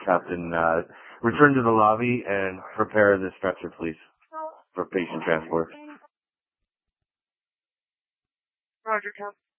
Captain, return to the lobby and prepare the stretcher, please, for patient transport. Roger, Captain.